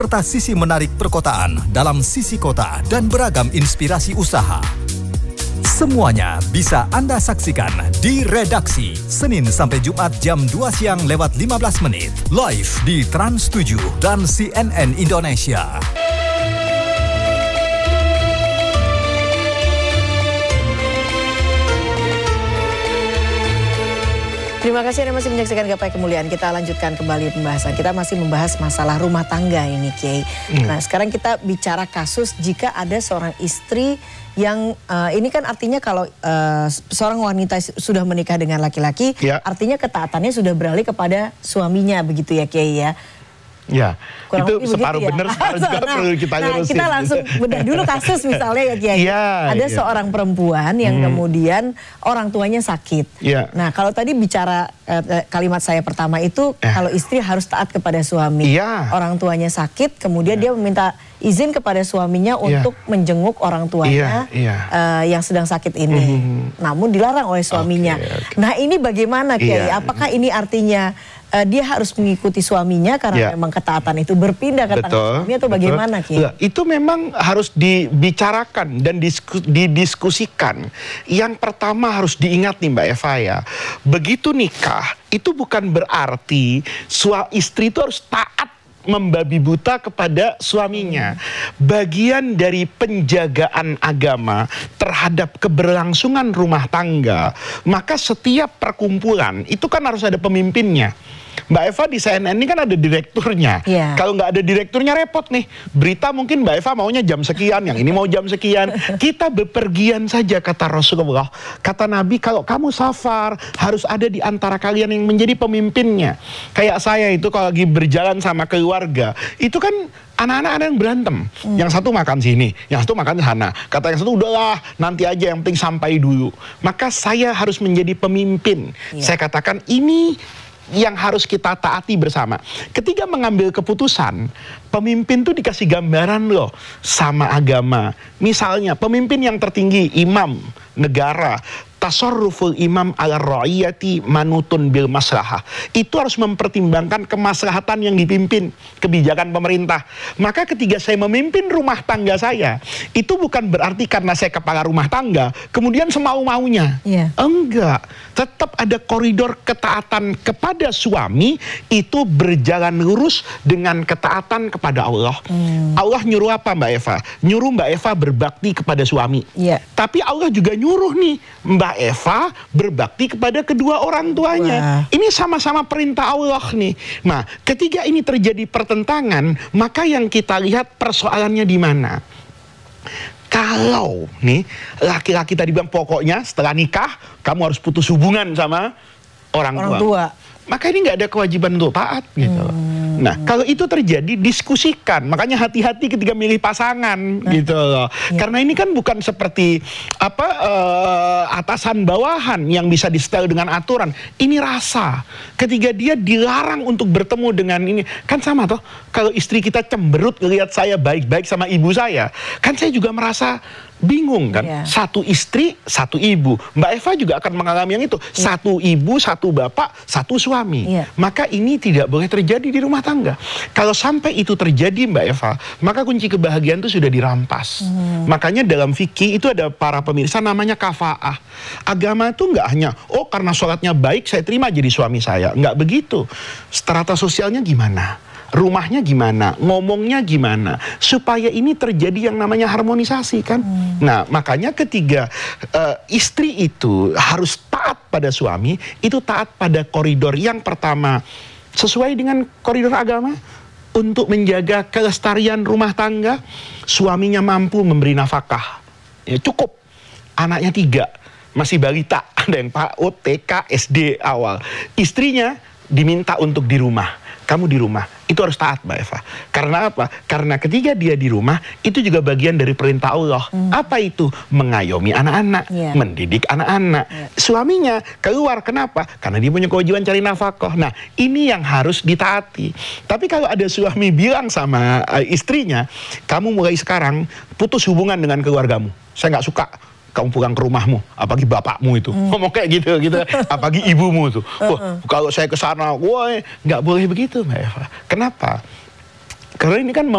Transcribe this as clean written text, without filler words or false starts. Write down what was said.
serta sisi menarik perkotaan dalam sisi kota dan beragam inspirasi usaha. Semuanya bisa Anda saksikan di Redaksi, Senin sampai Jumat jam 2 siang lewat 15 menit. Live di Trans 7 dan CNN Indonesia. Terima kasih Anda masih menyaksikan Gapai Kemuliaan. Kita lanjutkan kembali pembahasan. Kita masih membahas masalah rumah tangga ini, Kiai. Nah, sekarang kita bicara kasus jika ada seorang istri yang ini kan artinya kalau seorang wanita sudah menikah dengan laki-laki, artinya ketaatannya sudah beralih kepada suaminya, begitu ya, Kiai ya. Ya, kurang itu separuh benar, separuh juga perlu kita lurusin. Kita langsung bedah dulu kasus misalnya ya, Kiai. Ada seorang perempuan yang kemudian orang tuanya sakit. Nah, kalau tadi bicara kalimat saya pertama itu, kalau istri harus taat kepada suami. Orang tuanya sakit, kemudian dia meminta izin kepada suaminya untuk menjenguk orang tuanya yang sedang sakit ini. Namun dilarang oleh suaminya. Nah, ini bagaimana, Kiai? Apakah ini artinya dia harus mengikuti suaminya karena memang ketaatan itu berpindah ke tangan suami atau bagaimana, Kiai? Itu memang harus dibicarakan dan didiskusikan. Yang pertama harus diingat nih Mbak Eva ya, begitu nikah itu bukan berarti istri itu harus taat membabi buta kepada suaminya. Bagian dari penjagaan agama terhadap keberlangsungan rumah tangga, maka setiap perkumpulan itu kan harus ada pemimpinnya. Mbak Eva di CNN ini kan ada direkturnya. Kalau nggak ada direkturnya repot nih. Berita mungkin Mbak Eva maunya jam sekian, yang ini mau jam sekian. Kita bepergian saja, kata Rasulullah. Kata Nabi, kalau kamu safar harus ada di antara kalian yang menjadi pemimpinnya. Kayak saya itu kalau lagi berjalan sama keluarga, itu kan anak-anak ada yang berantem. Yang satu makan sini, yang satu makan sana. Kata yang satu, udahlah nanti aja, yang penting sampai dulu. Maka saya harus menjadi pemimpin. Saya katakan ini yang harus kita taati bersama. Ketika mengambil keputusan, pemimpin tuh dikasih gambaran loh sama agama. Misalnya pemimpin yang tertinggi, imam negara, tasarruful imam ala ra'iyati manutun bil maslahah. Itu harus mempertimbangkan kemaslahatan yang dipimpin, kebijakan pemerintah. Maka ketika saya memimpin rumah tangga saya, itu bukan berarti karena saya kepala rumah tangga, kemudian semau-maunya. Enggak. Tetap ada koridor ketaatan kepada suami, itu berjalan lurus dengan ketaatan kepada Allah. Allah nyuruh apa Mbak Eva? Nyuruh Mbak Eva berbakti kepada suami. Tapi Allah juga nyuruh nih Mbak Eva berbakti kepada kedua orang tuanya. Ini sama-sama perintah Allah nih. Nah, ketika ini terjadi pertentangan, maka yang kita lihat persoalannya di mana? Kalau nih laki-laki tadi bilang pokoknya setelah nikah kamu harus putus hubungan sama orang tua. Maka ini nggak ada kewajiban untuk taat gitu. Nah, kalau itu terjadi, diskusikan. Makanya hati-hati ketika milih pasangan gitu loh. Karena ini kan bukan seperti atasan bawahan yang bisa di-setel dengan aturan. Ini rasa. Ketika dia dilarang untuk bertemu dengan ini, kan sama toh. Kalau istri kita cemberut lihat saya baik-baik sama ibu saya, kan saya juga merasa bingung kan. Satu istri, satu ibu. Mbak Eva juga akan mengalami yang itu. Satu ibu, satu bapak, satu suami. Maka ini tidak boleh terjadi di rumah tangga. Kalau sampai itu terjadi Mbak Eva, maka kunci kebahagiaan itu sudah dirampas. Makanya dalam fikih itu ada para pemirsa namanya kafaah. Agama itu nggak hanya, oh karena sholatnya baik saya terima jadi suami saya. Nggak begitu. Strata sosialnya gimana? Rumahnya gimana, ngomongnya gimana, supaya ini terjadi yang namanya harmonisasi kan. Nah, makanya ketika istri itu harus taat pada suami, itu taat pada koridor yang pertama sesuai dengan koridor agama untuk menjaga kelestarian rumah tangga. Suaminya mampu memberi nafkah, ya cukup. Anaknya 3, masih balita, ada yang PAUD, TK, SD awal. Istrinya diminta untuk di rumah. Kamu di rumah, itu harus taat Mbak Eva. Karena apa? Karena ketika dia di rumah, itu juga bagian dari perintah Allah. Apa itu? Mengayomi anak-anak, mendidik anak-anak. Suaminya keluar, kenapa? Karena dia punya kewajiban cari nafkah. Nah, ini yang harus ditaati. Tapi kalau ada suami bilang sama istrinya, kamu mulai sekarang putus hubungan dengan keluargamu. Saya nggak suka kamu pulang ke rumahmu, apalagi bapakmu itu ngomong kayak gitu, apalagi ibumu itu. Wah, kalau saya ke sana, wah nggak boleh begitu Mbak Eva. Kenapa? Karena ini kan